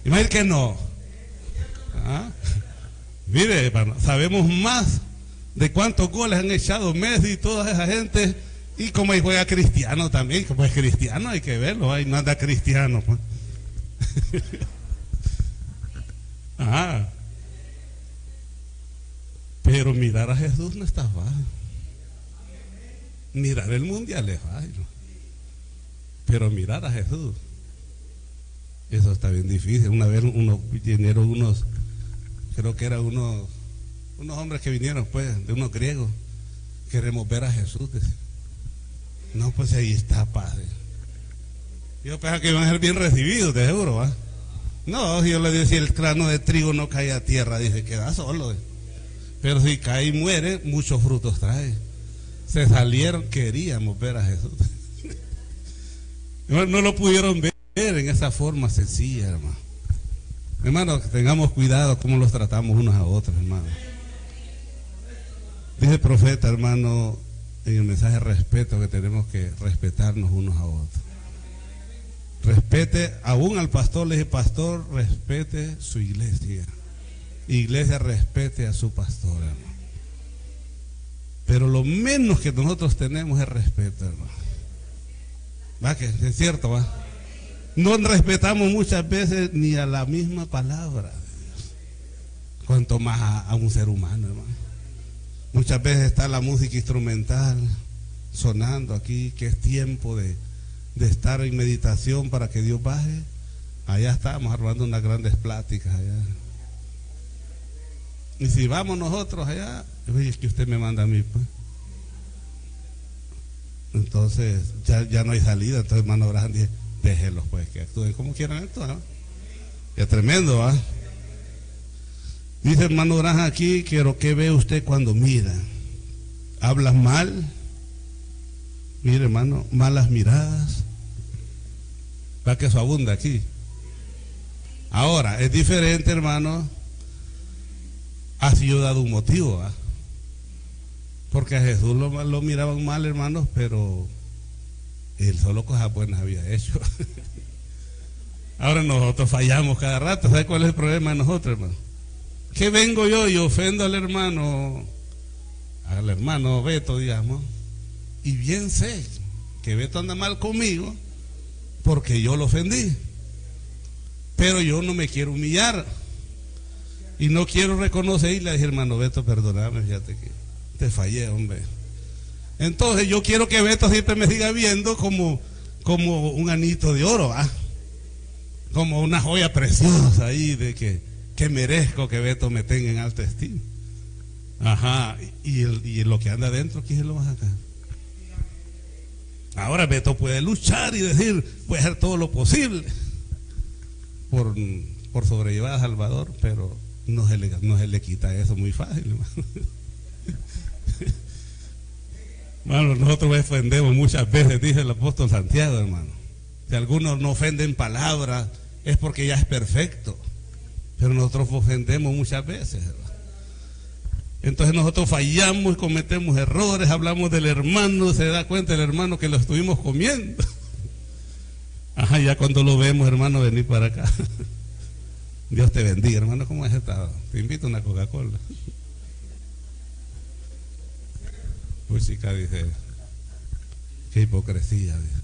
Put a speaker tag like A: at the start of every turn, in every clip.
A: Imagínate que no. ¿Ah? Mire, hermano, sabemos más de cuántos goles han echado Messi y toda esa gente. Y como ahí juega Cristiano también, como es cristiano hay que verlo, ahí no anda cristiano. Pues. Ajá. Pero mirar a Jesús no está fácil. Mirar el mundial es fácil. Pero mirar a Jesús, eso está bien difícil. Una vez vinieron unos, creo que eran unos hombres que vinieron pues, de unos griegos. Queremos ver a Jesús. No, pues ahí está, padre. Yo pensaba que iban a ser bien recibidos, te seguro, ¿va? No, yo le decía, el grano de trigo no cae a tierra, dice, queda solo. Pero si cae y muere, muchos frutos trae. Se salieron, queríamos ver a Jesús. No lo pudieron ver en esa forma sencilla, hermano. Hermano, que tengamos cuidado cómo los tratamos unos a otros, hermano. Dice el profeta, hermano, en el mensaje de respeto, que tenemos que respetarnos unos a otros. Respete, aún al pastor le dije, pastor, respete su iglesia. Iglesia, respete a su pastor, hermano. Pero lo menos que nosotros tenemos es respeto, hermano. ¿Va? Que es cierto, va. No respetamos muchas veces ni a la misma palabra de Dios, cuanto más a un ser humano, hermano. Muchas veces está la música instrumental sonando aquí, que es tiempo de estar en meditación para que Dios baje. Allá estamos armando unas grandes pláticas allá. Y si vamos nosotros allá, es que usted me manda a mí, pues. Entonces ya no hay salida. Entonces hermano Abraham dice, déjenlos pues, que actúen como quieran actuar, ¿no? Es tremendo, ¿va? Dice hermano Abraham aquí, quiero que ve usted cuando mira. Hablas mal. Mire hermano, malas miradas. Va que eso abunda aquí. Ahora, es diferente, hermano. Ha sido dado un motivo, ¿va? Porque a Jesús lo miraban mal, hermanos, pero él solo cosas buenas había hecho. Ahora nosotros fallamos cada rato. ¿Sabe cuál es el problema de nosotros, hermano? Que vengo yo y ofendo al hermano Beto, digamos, y bien sé que Beto anda mal conmigo porque yo lo ofendí, pero yo no me quiero humillar y no quiero reconocer y le dije, hermano Beto, perdóname, fíjate que te fallé, hombre. Entonces yo quiero que Beto siempre me siga viendo como un anito de oro, ¿va? Como una joya preciosa ahí de que merezco que Beto me tenga en alta estima. Ajá, y lo que anda adentro, ¿quién lo va a sacar? Ahora Beto puede luchar y decir, voy a hacer todo lo posible por sobrellevar a Salvador, pero no se le quita eso muy fácil, hermano. Bueno, nosotros ofendemos muchas veces, dice el apóstol Santiago, hermano. Si algunos no ofenden palabras, es porque ya es perfecto. Pero nosotros ofendemos muchas veces, ¿verdad? Entonces nosotros fallamos y cometemos errores, hablamos del hermano, se da cuenta el hermano que lo estuvimos comiendo. Ajá, ya cuando lo vemos, hermano, vení para acá. Dios te bendiga, hermano, ¿cómo has estado? Te invito a una Coca-Cola. Pues chica, dice, qué hipocresía, dice.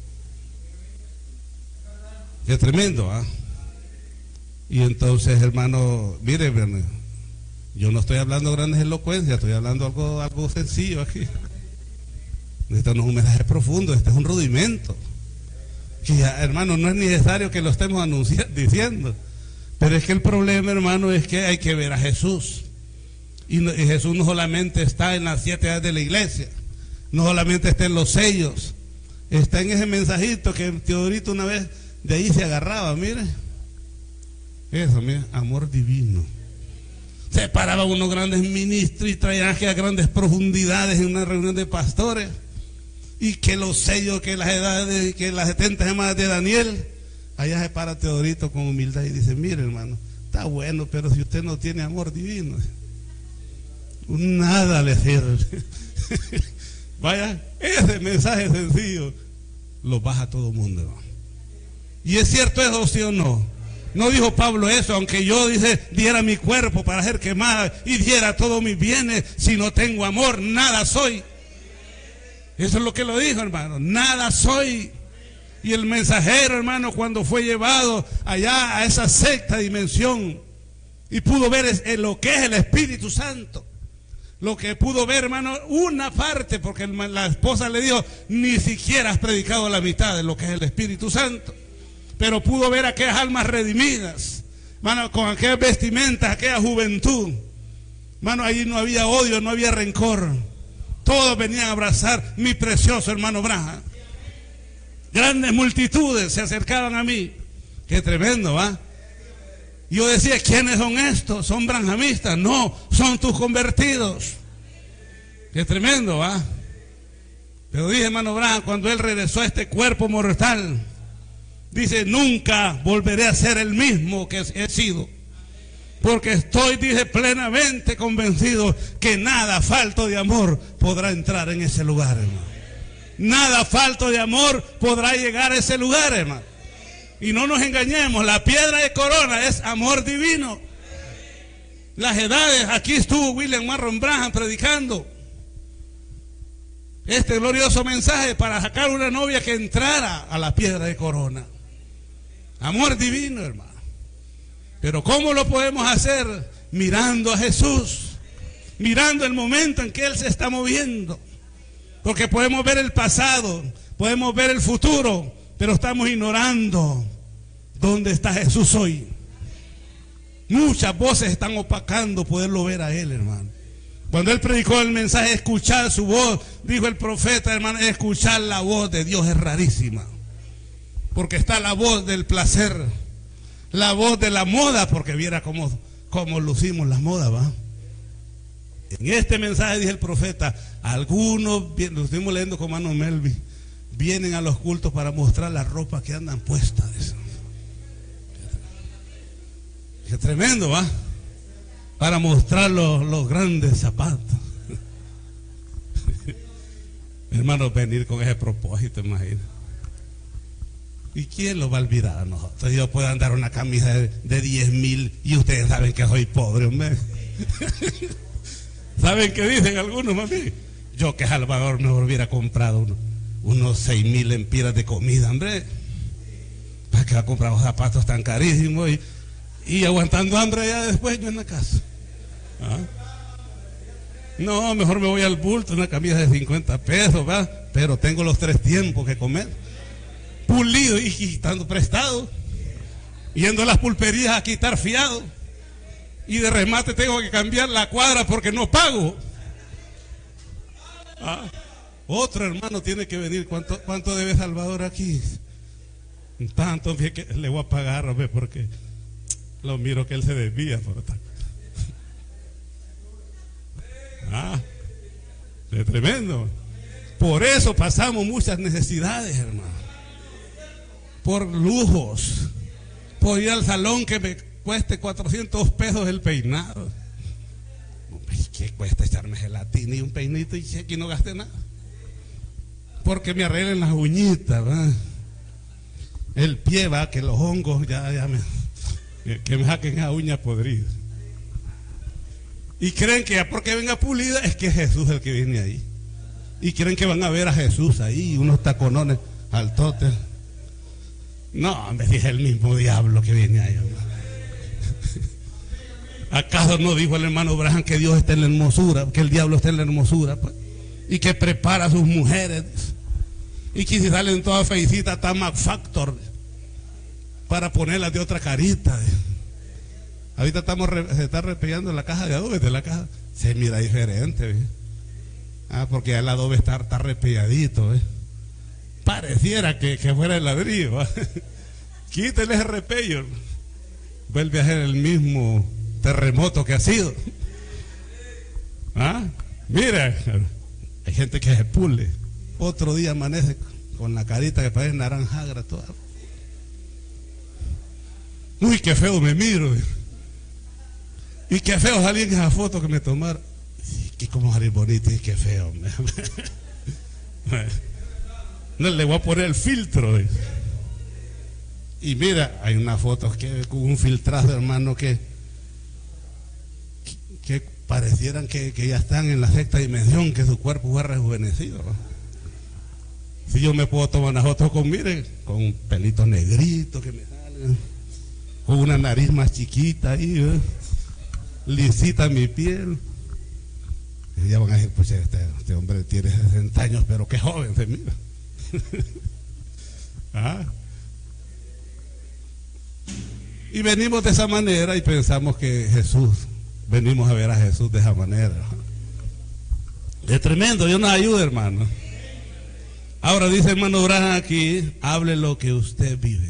A: Es tremendo, ¿ah? Y entonces, hermano, mire, yo no estoy hablando grandes elocuencias, estoy hablando algo sencillo aquí. Esto no es un mensaje profundo, este es un rudimento. Que ya, hermano, no es necesario que lo estemos diciendo. Pero es que el problema, hermano, es que hay que ver a Jesús. Y Jesús no solamente está en las 7 edades de la iglesia, no solamente está en los sellos, está en ese mensajito que Teodorito una vez de ahí se agarraba, mire. Eso, mira, amor divino. Se paraban unos grandes ministros y traían aquí a grandes profundidades en una reunión de pastores. Y que los sellos, que las edades, que las 70 semanas de Daniel. Allá se para Teodorito con humildad y dice, mire hermano, está bueno, pero si usted no tiene amor divino, nada le sirve. Vaya, ese mensaje sencillo lo baja todo el mundo, hermano. Y es cierto eso, sí o no. No dijo Pablo eso, aunque yo, dice, diera mi cuerpo para ser quemada y diera todos mis bienes, si no tengo amor, nada soy. Eso es lo que lo dijo, hermano, nada soy. Y el mensajero, hermano, cuando fue llevado allá a esa sexta dimensión y pudo ver lo que es el Espíritu Santo, lo que pudo ver, hermano, una parte, porque la esposa le dijo, ni siquiera has predicado la mitad de lo que es el Espíritu Santo. Pero pudo ver aquellas almas redimidas, hermano, con aquellas vestimentas, aquella juventud. Hermano, ahí no había odio, no había rencor. Todos venían a abrazar mi precioso hermano Branham. Grandes multitudes se acercaban a mí. Qué tremendo, ¿va? Yo decía, ¿quiénes son estos? ¿Son branhamistas? No, son tus convertidos. Qué tremendo, ¿va? Pero dije, hermano Branham, cuando él regresó a este cuerpo mortal, dice, nunca volveré a ser el mismo que he sido. Porque estoy, dice, plenamente convencido que nada falto de amor podrá entrar en ese lugar, hermano. Nada falto de amor podrá llegar a ese lugar, hermano. Y no nos engañemos, la piedra de corona es amor divino. Las edades, aquí estuvo William Marron Branham predicando este glorioso mensaje para sacar una novia que entrara a la piedra de corona. Amor divino, hermano. Pero ¿cómo lo podemos hacer? Mirando a Jesús, mirando el momento en que Él se está moviendo. Porque podemos ver el pasado, podemos ver el futuro, pero estamos ignorando dónde está Jesús hoy. Muchas voces están opacando poderlo ver a Él, hermano. Cuando Él predicó el mensaje, escuchar su voz, dijo el profeta, hermano, escuchar la voz de Dios es rarísima. Porque está la voz del placer, la voz de la moda, porque viera cómo lucimos las modas, ¿va? En este mensaje dice el profeta, algunos, lo estuvimos leyendo con Mano Melvi, vienen a los cultos para mostrar la ropa que andan puestas. Qué tremendo, ¿va? Para mostrar los grandes zapatos. Hermano, venir con ese propósito, imagínate. ¿Y quién lo va a olvidar a nosotros? Yo puedo andar una camisa de 10,000 y ustedes saben que soy pobre, hombre. ¿Saben qué dicen algunos, mami? Yo que Salvador mejor hubiera comprado unos 6,000 lempiras de comida, hombre. ¿Para qué va a comprar los zapatos tan carísimos? Y aguantando hambre allá después yo en la casa. ¿Ah? No, mejor me voy al bulto, una camisa de 50 pesos, ¿va? Pero tengo los 3 tiempos que comer. Pulido y quitando prestado, yendo a las pulperías a quitar fiado, y de remate tengo que cambiar la cuadra porque no pago. ¿Ah? Otro hermano tiene que venir. ¿Cuánto debe Salvador aquí? Tanto que le voy a pagar, hombre, porque lo miro que él se desvía por tal. Es tremendo. Por eso pasamos muchas necesidades, hermano. Por lujos, por ir al salón que me cueste 400 pesos el peinado. ¿Qué cuesta echarme gelatina y un peinito y aquí no gasté nada? Porque me arreglen las uñitas, ¿va? El pie, va, que los hongos que me saquen a uña podrida. Y creen que ya porque venga pulida es que es Jesús el que viene ahí. Y creen que van a ver a Jesús ahí, unos taconones altotes. No, me dije el mismo diablo que viene ahí. ¿Acaso no dijo el hermano Branham que Dios está en la hermosura, que el diablo está en la hermosura, pues? Y que prepara a sus mujeres, y que si salen todas feicitas, está Mac Factor para ponerlas de otra carita. Ahorita se está repellando la caja de adobe de la caja, se mira diferente, ¿ve? Porque el adobe está repelladito, ¿ve? Pareciera que fuera el ladrillo, ¿va? Quítele ese repello, vuelve a ser el mismo terremoto que ha sido. Mira, hay gente que se pule, otro día amanece con la carita que parece naranjagra toda. Uy, qué feo me miro, y qué feo salí en esa foto que me tomaron. Y cómo salir bonito y qué feo. No le voy a poner el filtro. Y mira, hay una foto que con un filtrado, hermano, que parecieran que ya están en la sexta dimensión, que su cuerpo fue rejuvenecido, ¿no? Si yo me puedo tomar una foto con, miren, con un pelito negrito que me sale, con una nariz más chiquita ahí, ¿eh? Lisita mi piel. Y ya van a decir, pues este hombre tiene 60 años, pero qué joven se mira. ¿Ah? Y venimos de esa manera y pensamos que venimos a ver a Jesús de esa manera. Es tremendo, Dios nos ayude, hermano. Ahora dice hermano Branham aquí, hable lo que usted vive.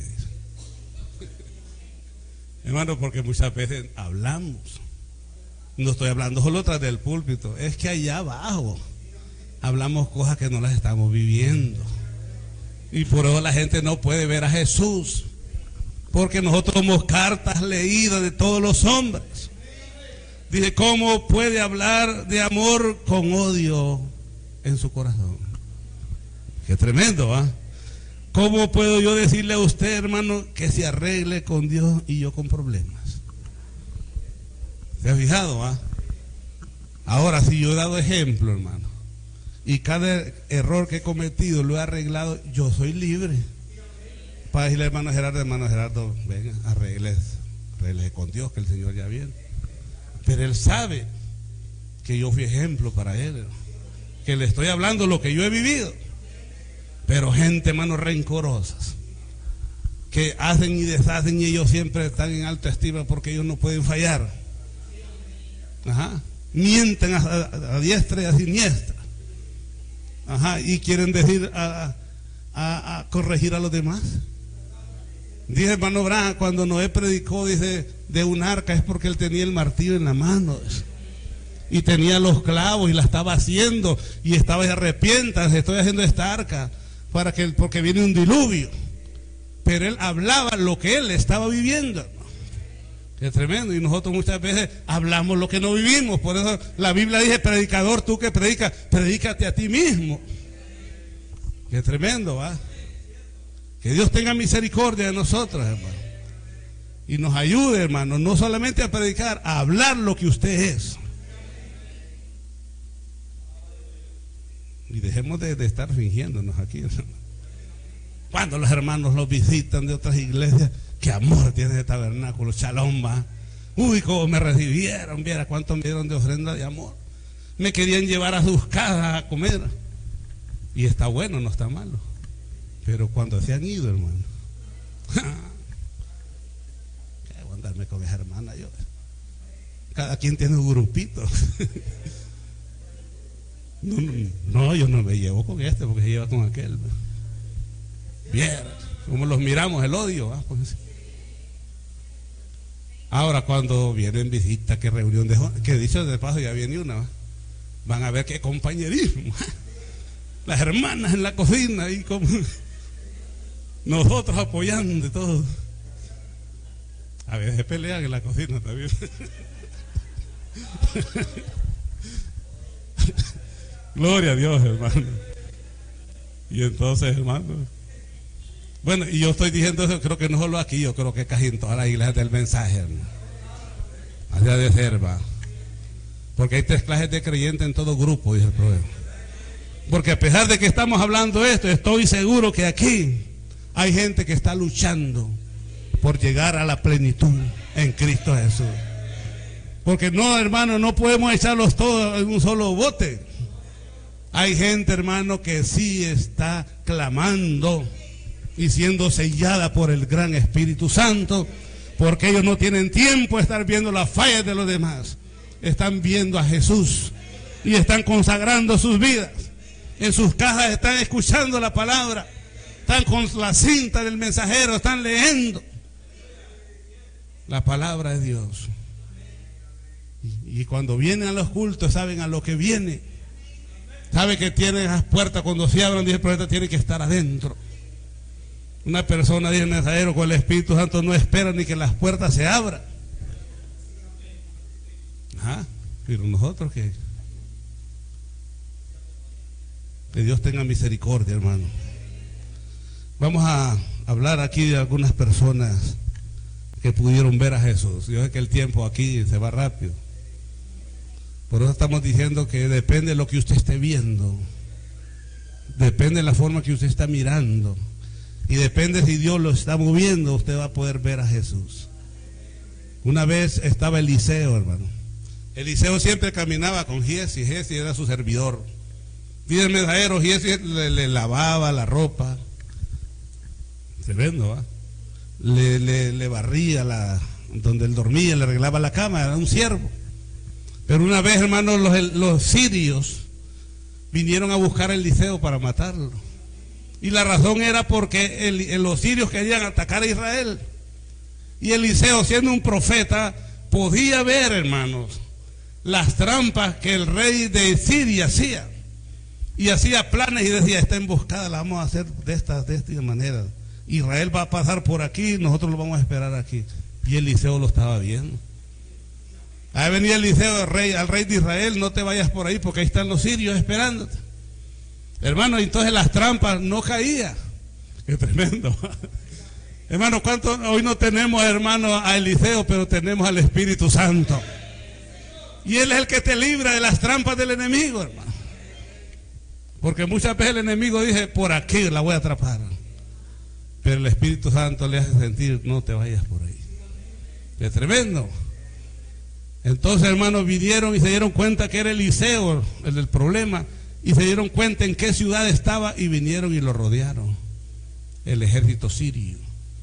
A: Hermano, porque muchas veces hablamos. No estoy hablando solo tras del púlpito, es que allá abajo hablamos cosas que no las estamos viviendo. Y por eso la gente no puede ver a Jesús, porque nosotros somos cartas leídas de todos los hombres. Dice, ¿cómo puede hablar de amor con odio en su corazón? Qué tremendo, ¿ah? ¿Cómo puedo yo decirle a usted, hermano, que se arregle con Dios y yo con problemas? ¿Se ha fijado, ah? Ahora, si yo he dado ejemplo, hermano, y cada error que he cometido lo he arreglado, yo soy libre para decirle al hermano Gerardo, venga, arréglese con Dios, que el Señor ya viene. Pero Él sabe que yo fui ejemplo para Él, que le estoy hablando lo que yo he vivido. Pero gente, hermano, rencorosas, que hacen y deshacen y ellos siempre están en alta estima porque ellos no pueden fallar. Ajá. Mienten a diestra y a siniestra. Ajá. Y quieren decir a corregir a los demás. Dice hermano Branham, cuando Noé predicó, dice, de un arca, es porque él tenía el martillo en la mano y tenía los clavos y la estaba haciendo y estaba, arrepiéntanse, estoy haciendo esta arca porque viene un diluvio. Pero él hablaba lo que él estaba viviendo. Qué tremendo. Y nosotros muchas veces hablamos lo que no vivimos. Por eso la Biblia dice, predicador, tú que predicas, predícate a ti mismo. Qué tremendo, ¿va? Que Dios tenga misericordia de nosotros, hermano, y nos ayude, hermano, no solamente a predicar, a hablar lo que usted es. Y dejemos de estar fingiéndonos aquí, hermano. Cuando los hermanos los visitan de otras iglesias, qué amor tiene el tabernáculo, shalom, va. Uy, cómo me recibieron, viera cuánto me dieron de ofrenda de amor. Me querían llevar a sus casas a comer. Y está bueno, no está malo. Pero cuando se han ido, hermano, ¿qué voy a andarme con esa hermana yo? Cada quien tiene un grupito. No, yo no me llevo con este porque se lleva con aquel. Bien, como los miramos, el odio, ¿va? Pues, ahora cuando vienen visitas, qué reunión de jóvenes, que dicho de paso ya viene una, ¿va? Van a ver qué compañerismo. Las hermanas en la cocina y como nosotros apoyando de todo. A veces pelean en la cocina también. Gloria a Dios, hermano. Y entonces, hermano, bueno, y yo estoy diciendo eso, creo que no solo aquí, yo creo que casi en todas las iglesias del mensaje, hermano. Así ha de ser, va. Porque hay 3 clases de creyentes en todo grupo, dice el proverbio. Porque a pesar de que estamos hablando esto, estoy seguro que aquí hay gente que está luchando por llegar a la plenitud en Cristo Jesús. Porque no, hermano, no podemos echarlos todos en un solo bote. Hay gente, hermano, que sí está clamando y siendo sellada por el gran Espíritu Santo, porque ellos no tienen tiempo de estar viendo las fallas de los demás. Están viendo a Jesús y están consagrando sus vidas. En sus casas están escuchando la palabra, están con la cinta del mensajero, están leyendo la palabra de Dios. Y cuando vienen a los cultos, saben a lo que viene. Sabe que tienen las puertas, cuando se abran, dice el profeta, tiene que estar adentro. Una persona, dice el mensajero, con el Espíritu Santo no espera ni que las puertas se abran. Ajá, pero nosotros que Dios tenga misericordia, hermano. Vamos a hablar aquí de algunas personas que pudieron ver a Jesús. Yo sé que el tiempo aquí se va rápido. Por eso estamos diciendo que depende de lo que usted esté viendo. Depende de la forma que usted está mirando. Y depende si Dios lo está moviendo, usted va a poder ver a Jesús. Una vez estaba Eliseo, hermano. Eliseo siempre caminaba con Giesi. Giesi era su servidor. Dice el mensajero, Giesi le lavaba la ropa. Tremendo, ¿va? Le barría donde él dormía, le arreglaba la cama, era un siervo. Pero una vez, hermano, los sirios vinieron a buscar a Eliseo para matarlo. Y la razón era porque los sirios querían atacar a Israel. Y Eliseo, siendo un profeta, podía ver, hermanos, las trampas que el rey de Siria hacía. Y hacía planes y decía, esta emboscada la vamos a hacer de esta manera. Israel va a pasar por aquí, nosotros lo vamos a esperar aquí. Y Eliseo lo estaba viendo. Ahí venía Eliseo al rey de Israel, no te vayas por ahí porque ahí están los sirios esperándote. Hermano, entonces las trampas no caían. Qué tremendo. Hermano, ¿cuánto hoy no tenemos, hermano, a Eliseo, pero tenemos al Espíritu Santo? Y Él es el que te libra de las trampas del enemigo, hermano. Porque muchas veces el enemigo dice, por aquí la voy a atrapar. Pero el Espíritu Santo le hace sentir, no te vayas por ahí. Es tremendo. Entonces, hermanos, vinieron y se dieron cuenta que era Eliseo el del problema. Y se dieron cuenta en qué ciudad estaba y vinieron y lo rodearon. El ejército sirio.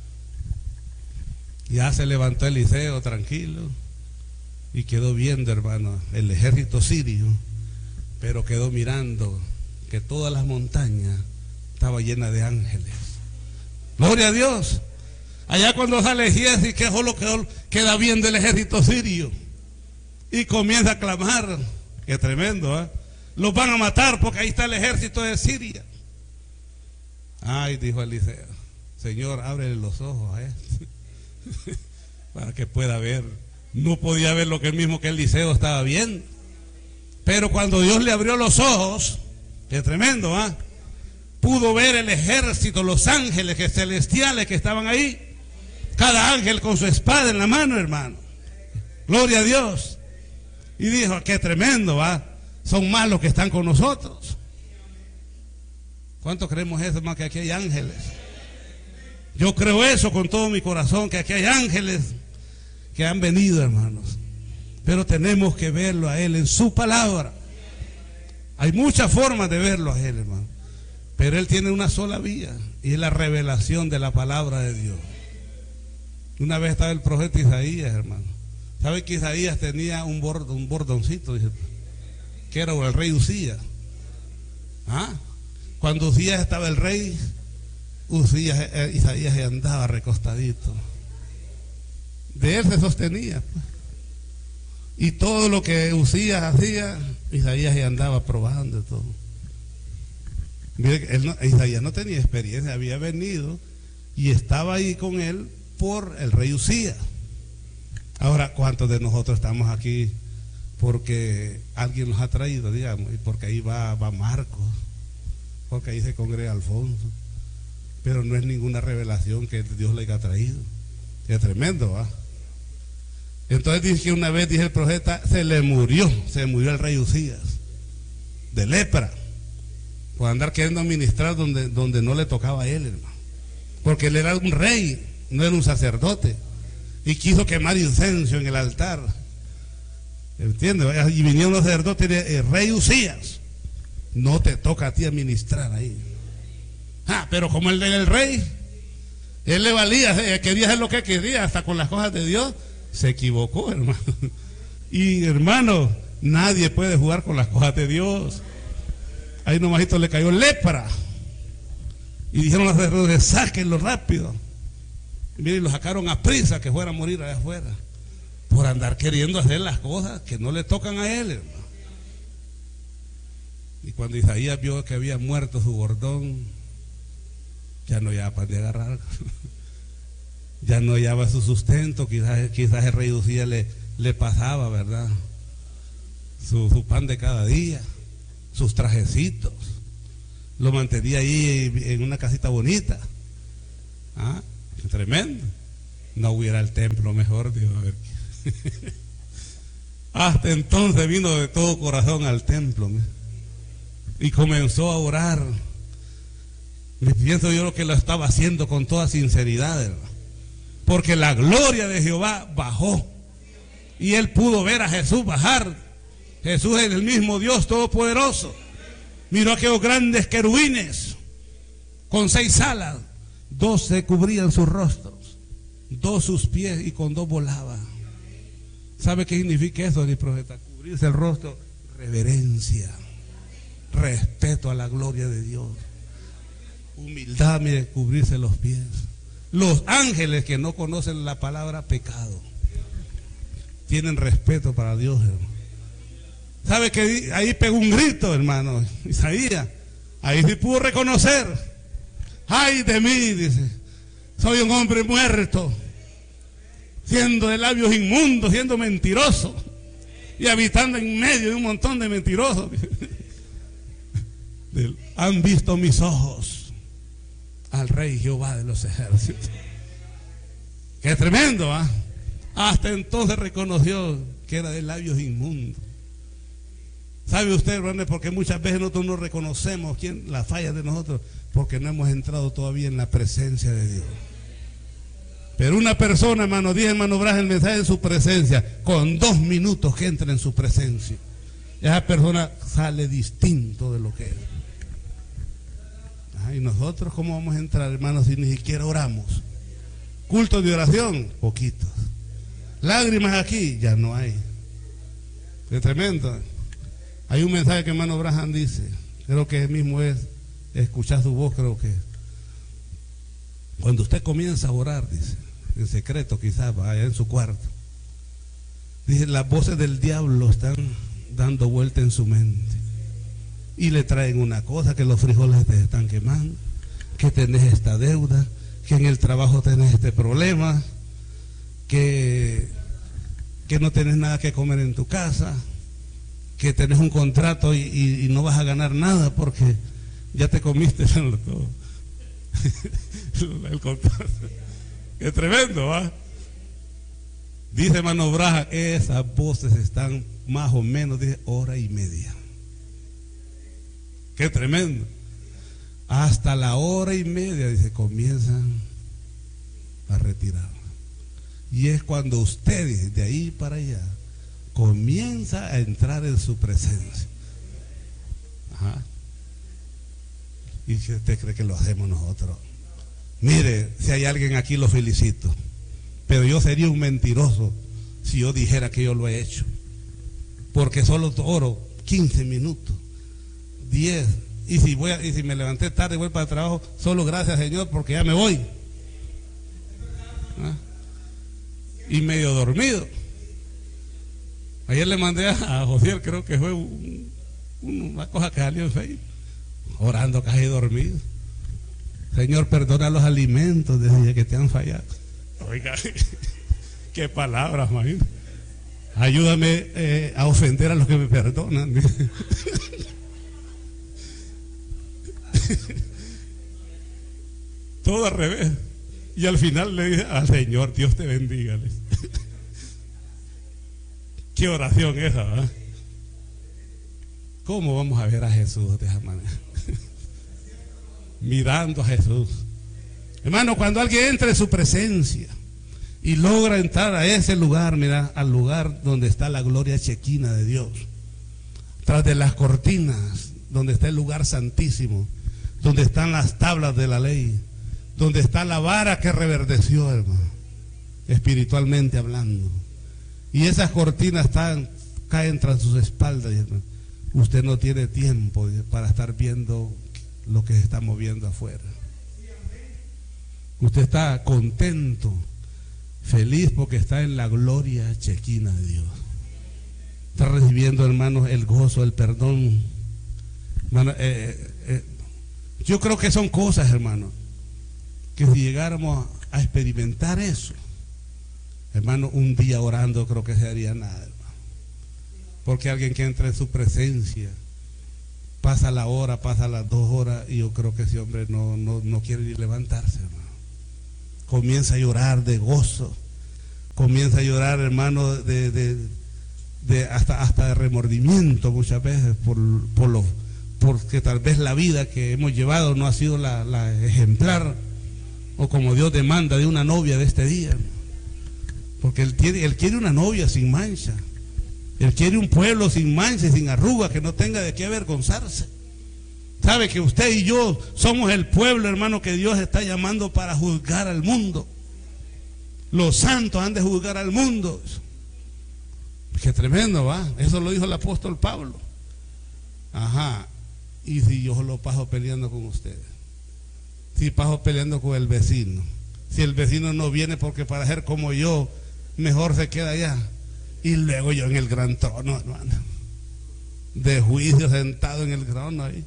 A: Ya se levantó Eliseo tranquilo y quedó viendo, hermano, el ejército sirio. Pero quedó mirando que todas las montañas estaban llenas de ángeles. Gloria a Dios. Allá cuando sale Giesi, que solo queda viendo el ejército sirio. Y comienza a clamar. Qué tremendo, ¿eh? Los van a matar porque ahí está el ejército de Siria. Ay, dijo Eliseo, Señor, ábrele los ojos a este para que pueda ver. No podía ver lo que mismo que Eliseo estaba viendo. Pero cuando Dios le abrió los ojos, qué tremendo, ¿ah? Pudo ver el ejército, los ángeles celestiales que estaban ahí. Cada ángel con su espada en la mano, hermano. Gloria a Dios. Y dijo, qué tremendo, ¿va? Son más los que están con nosotros. ¿Cuánto creemos eso, hermano? Que aquí hay ángeles. Yo creo eso con todo mi corazón, que aquí hay ángeles que han venido, hermanos. Pero tenemos que verlo a Él en su palabra. Hay muchas formas de verlo a Él, hermano. Pero Él tiene una sola vía, y es la revelación de la palabra de Dios. Una vez estaba el profeta Isaías, hermano. ¿Sabe que Isaías tenía un bordoncito? Dice, que era el rey Usías. ¿Ah? Cuando Usías estaba el rey, Isaías andaba recostadito. De él se sostenía. Y todo lo que Usías hacía, Isaías andaba probando todo. Mire, Isaías no tenía experiencia, había venido y estaba ahí con él por el rey Usías. Ahora, ¿cuántos de nosotros estamos aquí porque alguien nos ha traído, digamos, y porque ahí va Marcos, porque ahí se congrega Alfonso? Pero no es ninguna revelación que Dios le haya traído. Es tremendo, ¿va? Entonces dice que una vez, dice el profeta, se murió el rey Usías de lepra por andar queriendo ministrar donde no le tocaba a él, hermano. Porque él era un rey, no era un sacerdote, y quiso quemar incienso en el altar. ¿Entiendes? Y vinieron los sacerdotes y el rey Usías, no te toca a ti administrar ahí. Pero como el del rey, él le valía, quería hacer lo que quería, hasta con las cosas de Dios, se equivocó, hermano. Y hermano, nadie puede jugar con las cosas de Dios. Ahí nomásito le cayó lepra. Y dijeron los sacerdotes, sáquenlo rápido. Y miren, lo sacaron a prisa que fuera a morir allá afuera. Por andar queriendo hacer las cosas que no le tocan a él, hermano. Y cuando Isaías vio que había muerto su bordón, ya no hallaba para de agarrar. Ya no hallaba su sustento. Quizás el rey Usías le pasaba, ¿verdad? Su pan de cada día, sus trajecitos. Lo mantenía ahí en una casita bonita. Ah, tremendo. No hubiera el templo mejor, Dios, a ver. Hasta entonces vino de todo corazón al templo y comenzó a orar. Me pienso yo que lo estaba haciendo con toda sinceridad, hermano, porque la gloria de Jehová bajó y él pudo ver a Jesús bajar. Jesús es el mismo Dios todopoderoso. Miró aquellos grandes querubines con 6 alas, 2 se cubrían sus rostros, 2 sus pies y con 2 volaba. ¿Sabe qué significa eso, mi profeta? Cubrirse el rostro, reverencia, respeto a la gloria de Dios, humildad, mire, cubrirse los pies. Los ángeles que no conocen la palabra pecado tienen respeto para Dios, hermano. ¿Sabe que ahí pegó un grito, hermano? Isaías, ahí sí pudo reconocer. Ay de mí, dice, soy un hombre muerto, siendo de labios inmundos, siendo mentiroso y habitando en medio de un montón de mentirosos. Han visto mis ojos al Rey Jehová de los ejércitos. Qué tremendo, ¿ah? Hasta entonces reconoció que era de labios inmundos. ¿Sabe usted, hermano? Porque muchas veces nosotros no reconocemos la falla de nosotros, porque no hemos entrado todavía en la presencia de Dios. Pero una persona, hermano, dice hermano Braz el mensaje en su presencia, con 2 minutos que entra en su presencia, esa persona sale distinto de lo que es. ¿Y nosotros cómo vamos a entrar, hermanos, si ni siquiera oramos? Cultos de oración, poquitos. Lágrimas aquí, ya no hay. Es tremendo. Hay un mensaje que hermano Braham dice, creo que mismo es escuchar su voz, creo que cuando usted comienza a orar, dice, en secreto quizás, allá en su cuarto, dice, las voces del diablo están dando vuelta en su mente y le traen una cosa, que los frijoles te están quemando, que tenés esta deuda, que en el trabajo tenés este problema, que no tenés nada que comer en tu casa, que tenés un contrato y no vas a ganar nada porque ya te comiste todo. El contrato. Qué tremendo, ¿va? Dice hermano Braja, esas voces están más o menos de 1:30. Qué tremendo. Hasta la 1:30, dice, comienzan a retirar. Y es cuando usted, dice, de ahí para allá, comienza a entrar en su presencia. Ajá. ¿Y si usted cree que lo hacemos nosotros? Mire, si hay alguien aquí, lo felicito. Pero yo sería un mentiroso si yo dijera que yo lo he hecho. Porque solo oro 15 minutos, 10. Y si me levanté tarde y voy para el trabajo, solo gracias, Señor, porque ya me voy. ¿Ah? Y medio dormido. Ayer le mandé a José, creo que fue una cosa que salió en Facebook, orando casi dormido. Señor, perdona los alimentos desde que te han fallado. Oiga, qué palabras, imagínate. Ayúdame a ofender a los que me perdonan. Todo al revés. Y al final le dije al Señor, Dios te bendiga. Qué oración esa, ¿verdad? ¿Cómo vamos a ver a Jesús de esa manera? Mirando a Jesús. Hermano, cuando alguien entra en su presencia y logra entrar a ese lugar, mira, al lugar donde está la gloria chequina de Dios, tras de las cortinas, donde está el lugar santísimo, donde están las tablas de la ley, donde está la vara que reverdeció, hermano, espiritualmente hablando. Y esas cortinas caen tras sus espaldas, hermano. Usted no tiene tiempo para estar viendo lo que se está moviendo afuera. Usted está contento, feliz, porque está en la gloria chequina de Dios. Está recibiendo, hermanos, el gozo, el perdón. Hermano, yo creo que son cosas, hermano, que si llegáramos a experimentar eso, hermano, un día orando creo que se haría nada, hermano. Porque alguien que entra en su presencia, pasa la hora, pasa las 2 horas, y yo creo que ese hombre no quiere ni levantarse, hermano. comienza a llorar de gozo, comienza a llorar, hermano, hasta de remordimiento muchas veces porque tal vez la vida que hemos llevado no ha sido la ejemplar o como Dios demanda de una novia de este día. Porque Él quiere una novia sin mancha. Él quiere un pueblo sin mancha y sin arruga, que no tenga de qué avergonzarse. Sabe que usted y yo somos el pueblo, hermano, que Dios está llamando para juzgar al mundo. Los santos han de juzgar al mundo. Qué tremendo, ¿va? Eso lo dijo el apóstol Pablo. Ajá. Y si yo lo paso peleando con ustedes, si paso peleando con el vecino, si el vecino no viene porque para ser como yo, mejor se queda allá. Y luego yo en el gran trono, hermano, de juicio, sentado en el trono ahí.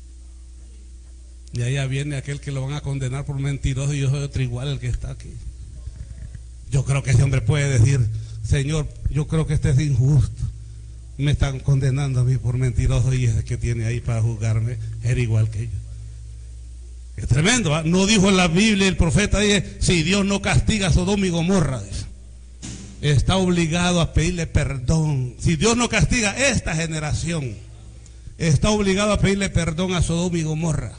A: Y allá viene aquel que lo van a condenar por mentiroso y yo soy otro igual el que está aquí. Yo creo que ese hombre puede decir: Señor, yo creo que este es injusto. Me están condenando a mí por mentiroso y ese que tiene ahí para juzgarme era igual que yo. Es tremendo, ¿eh? No dijo en la Biblia el profeta, dice: si Dios no castiga a Sodoma y Gomorra, dice, está obligado a pedirle perdón. Si Dios no castiga esta generación, está obligado a pedirle perdón a Sodoma y Gomorra.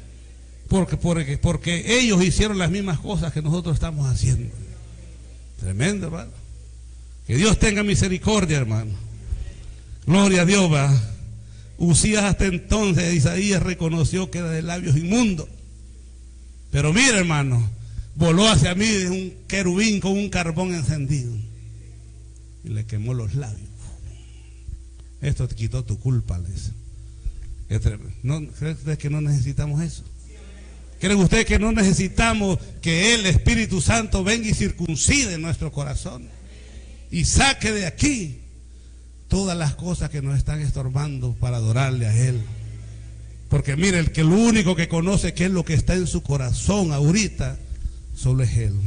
A: Porque ellos hicieron las mismas cosas que nosotros estamos haciendo. Tremendo, hermano. Que Dios tenga misericordia, hermano. Gloria a Dios, va. Usías hasta entonces, Isaías reconoció que era de labios inmundos. Pero mira, hermano, voló hacia mí un querubín con un carbón encendido y le quemó los labios. Esto te quitó tu culpa, les. ¿No creen ustedes que no necesitamos eso? ¿Creen ustedes que no necesitamos que el Espíritu Santo venga y circuncide nuestro corazón y saque de aquí todas las cosas que nos están estorbando para adorarle a Él? Porque mire, el que lo único que conoce qué es lo que está en su corazón ahorita, solo es Él.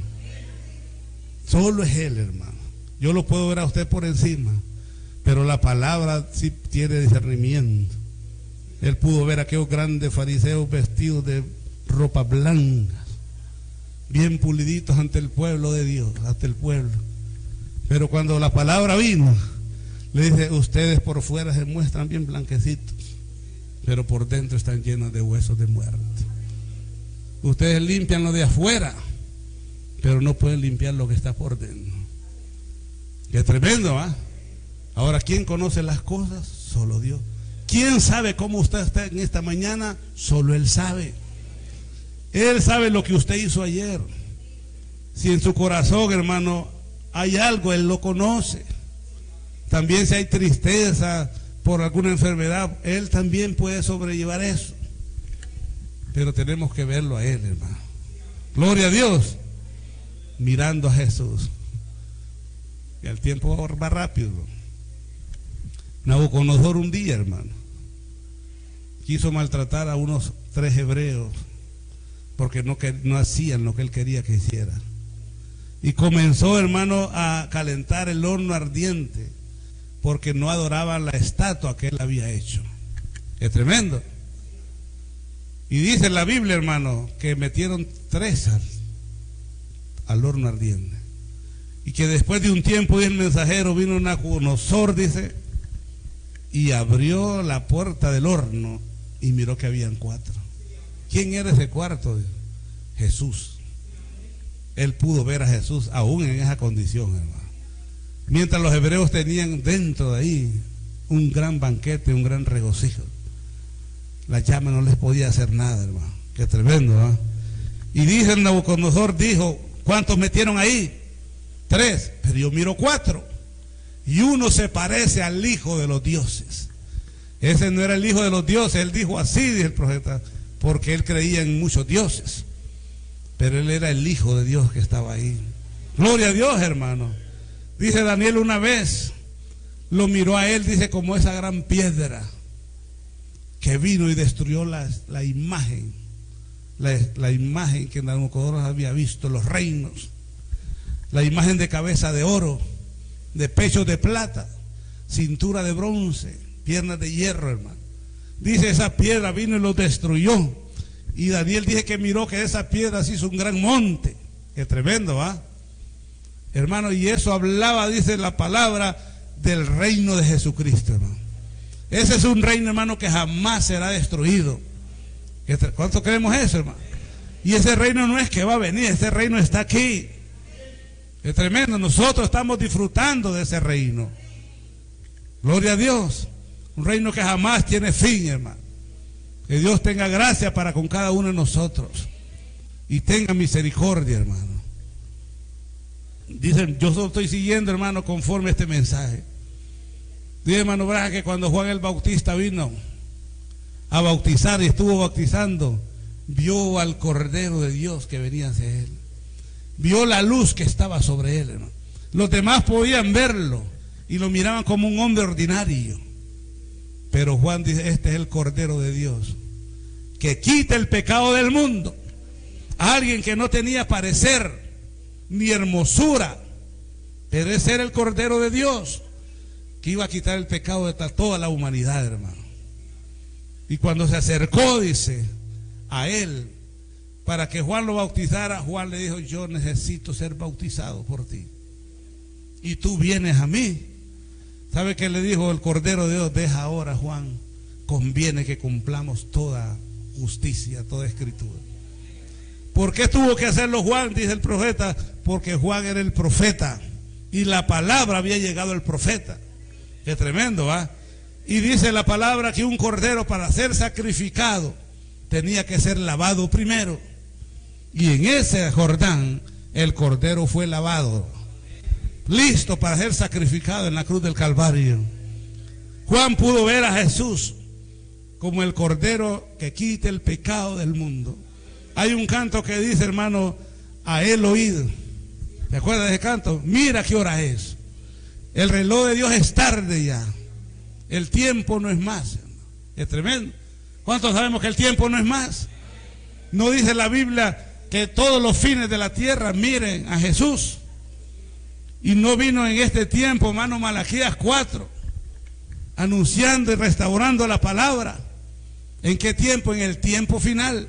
A: Solo es Él, hermano. Yo lo puedo ver a usted por encima, pero la palabra sí tiene discernimiento. Él pudo ver a aquellos grandes fariseos vestidos de ropa blanca, bien puliditos ante el pueblo de Dios, ante el pueblo. Pero cuando la palabra vino, le dice: ustedes por fuera se muestran bien blanquecitos, pero por dentro están llenos de huesos de muerte. Ustedes limpian lo de afuera, pero no pueden limpiar lo que está por dentro. Qué tremendo, ¿ah? Ahora, ¿quién conoce las cosas? Solo Dios. ¿Quién sabe cómo usted está en esta mañana? Solo Él sabe. Él sabe lo que usted hizo ayer. Si en su corazón, hermano, hay algo, Él lo conoce. También si hay tristeza por alguna enfermedad, Él también puede sobrellevar eso. Pero tenemos que verlo a Él, hermano. Gloria a Dios. Mirando a Jesús. Y el tiempo va rápido. Nabucodonosor un día, hermano, quiso maltratar a unos 3 hebreos porque no hacían lo que él quería que hicieran. Y comenzó, hermano, a calentar el horno ardiente porque no adoraban la estatua que él había hecho. Es tremendo. Y dice la Biblia, hermano, que metieron 3 al horno ardiente. Y que después de un tiempo, y el mensajero vino Nabucodonosor, dice, y abrió la puerta del horno y miró que habían 4. ¿Quién era ese cuarto? Jesús. Él pudo ver a Jesús aún en esa condición, hermano. Mientras los hebreos tenían dentro de ahí un gran banquete, un gran regocijo. La llama no les podía hacer nada, hermano. Qué tremendo, ¿eh? Y dice el Nabucodonosor, dijo: ¿cuántos metieron ahí? 3, pero yo miro 4. Y uno se parece al hijo de los dioses. Ese no era el hijo de los dioses. Él dijo así, dice el profeta, porque él creía en muchos dioses, pero él era el hijo de Dios que estaba ahí. Gloria a Dios, hermano. Dice Daniel, una vez lo miró a él, dice, como esa gran piedra que vino y destruyó la imagen, la imagen que Nabucodonosor había visto, los reinos, la imagen de cabeza de oro, de pechos de plata, cintura de bronce, piernas de hierro, hermano. Dice, esa piedra vino y lo destruyó. Y Daniel dice que miró que esa piedra se hizo un gran monte. Qué tremendo, ¿va? Hermano, y eso hablaba, dice la palabra, del reino de Jesucristo, hermano. Ese es un reino, hermano, que jamás será destruido. ¿Cuánto creemos eso, hermano? Y ese reino no es que va a venir, ese reino está aquí. Es tremendo, nosotros estamos disfrutando de ese reino. Gloria a Dios. Un reino que jamás tiene fin, hermano. Que Dios tenga gracia para con cada uno de nosotros. Y tenga misericordia, hermano. Dicen, yo solo estoy siguiendo, hermano, conforme a este mensaje. Dice hermano Braga que cuando Juan el Bautista vino a bautizar y estuvo bautizando, vio al Cordero de Dios que venía hacia él. Vio la luz que estaba sobre él, hermano. Los demás podían verlo y lo miraban como un hombre ordinario. Pero Juan dice, este es el Cordero de Dios, que quita el pecado del mundo. Alguien que no tenía parecer ni hermosura, pero ese era el Cordero de Dios, que iba a quitar el pecado de toda la humanidad, hermano. Y cuando se acercó, dice, a él, para que Juan lo bautizara, Juan le dijo, yo necesito ser bautizado por ti. Y tú vienes a mí. ¿Sabe qué le dijo el Cordero de Dios? Deja ahora, Juan, conviene que cumplamos toda justicia, toda escritura. ¿Por qué tuvo que hacerlo Juan? Dice el profeta, porque Juan era el profeta y la palabra había llegado al profeta. Qué tremendo, ¿va? Y dice la palabra que un cordero para ser sacrificado tenía que ser lavado primero. Y en ese Jordán el cordero fue lavado, listo para ser sacrificado en la cruz del Calvario. Juan pudo ver a Jesús como el cordero que quita el pecado del mundo. Hay un canto que dice, hermano, a él oído. ¿Se acuerda de ese canto? Mira qué hora es. El reloj de Dios es tarde ya. El tiempo no es más. Es tremendo. ¿Cuántos sabemos que el tiempo no es más? ¿No dice la Biblia que todos los fines de la tierra miren a Jesús? Y no vino en este tiempo, hermano, Malaquías 4, anunciando y restaurando la palabra. ¿En qué tiempo? En el tiempo final.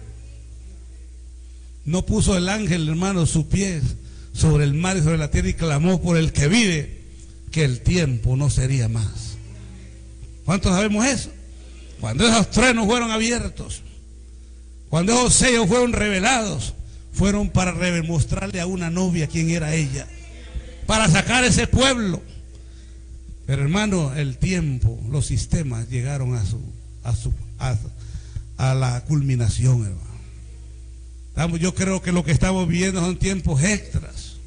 A: No puso el ángel, hermano, su pie sobre el mar y sobre la tierra y clamó por el que vive, que el tiempo no sería más. ¿Cuántos sabemos eso? Cuando esos truenos fueron abiertos, cuando esos sellos fueron revelados, fueron para mostrarle a una novia quién era ella, para sacar ese pueblo. Pero hermano, el tiempo, los sistemas llegaron a la culminación, hermano. Yo creo que lo que estamos viviendo son tiempos extras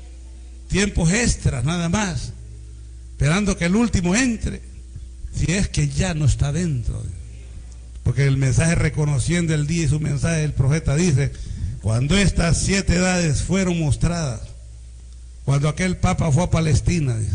A: nada más, esperando que el último entre, si es que ya no está dentro. Porque el mensaje reconociendo el día y su mensaje, el profeta dice, cuando estas 7 edades fueron mostradas, cuando aquel papa fue a Palestina, dice,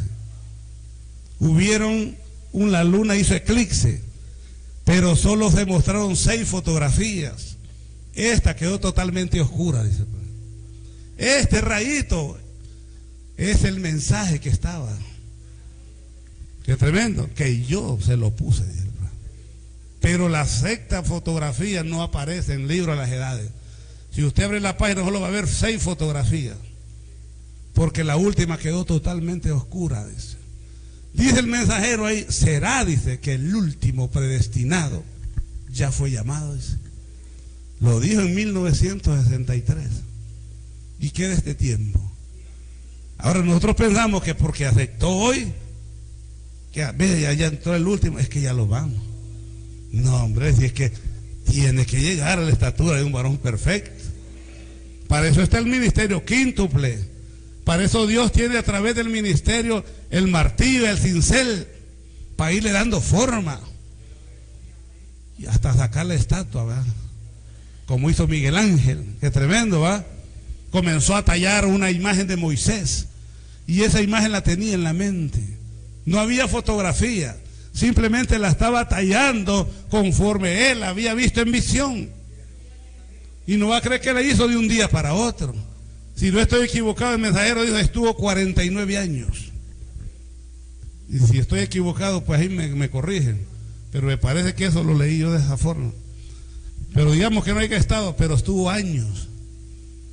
A: la luna hizo eclipse, pero solo se mostraron 6 fotografías. Esta quedó totalmente oscura, dice. Este rayito es el mensaje que estaba. Qué tremendo, que yo se lo puse, dice. Pero la sexta fotografía no aparece en el libro de las edades. Si usted abre la página solo va a ver 6 fotografías, porque la última quedó totalmente oscura, dice. Dice el mensajero ahí, será, dice, que el último predestinado ya fue llamado, dice. Lo dijo en 1963. ¿Y qué de este tiempo? Ahora nosotros pensamos que porque aceptó hoy, que ya entró el último, es que ya lo vamos. No, hombre, si es que tiene que llegar a la estatura de un varón perfecto. Para eso está el ministerio quíntuple. Para eso Dios tiene a través del ministerio el martillo, el cincel, para irle dando forma y hasta sacar la estatua, ¿verdad? Como hizo Miguel Ángel, que tremendo, ¿va? Comenzó a tallar una imagen de Moisés y esa imagen la tenía en la mente. No había fotografía, simplemente la estaba tallando conforme él había visto en visión. Y no va a creer que la hizo de un día para otro. Si no estoy equivocado, el mensajero dijo estuvo 49 años. Y si estoy equivocado, pues ahí me corrigen. Pero me parece que eso lo leí yo de esa forma. Pero digamos que no hay que estado, pero estuvo años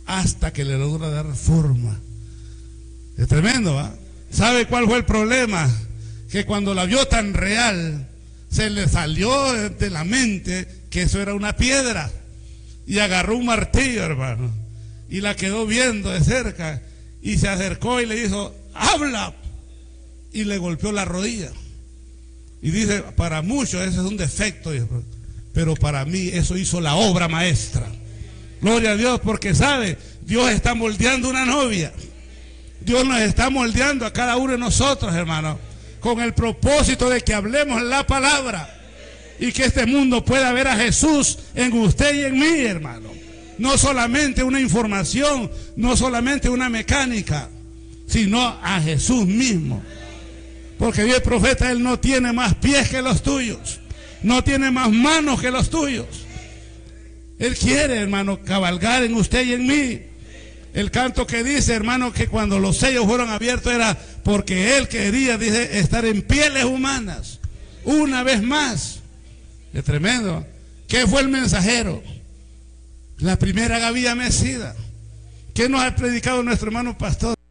A: hasta que le logra dar forma. Es tremendo, ¿va? ¿Sabe cuál fue el problema? Que cuando la vio tan real, se le salió de la mente que eso era una piedra, y agarró un martillo, hermano, y la quedó viendo de cerca, y se acercó y le dijo, habla, y le golpeó la rodilla. Y dice, para muchos ese es un defecto, pero para mí eso hizo la obra maestra. Gloria a Dios, porque sabe, Dios está moldeando una novia. Dios nos está moldeando a cada uno de nosotros, hermano, con el propósito de que hablemos la palabra y que este mundo pueda ver a Jesús en usted y en mí, hermano. No solamente una información, no solamente una mecánica, sino a Jesús mismo. Porque Dios, el profeta, él no tiene más pies que los tuyos, no tiene más manos que los tuyos. Él quiere, hermano, cabalgar en usted y en mí. El canto que dice, hermano, que cuando los sellos fueron abiertos era porque él quería, dice, estar en pieles humanas una vez más. Es tremendo. ¿Qué fue el mensajero? La primera gavilla mecida. ¿Qué nos ha predicado nuestro hermano pastor?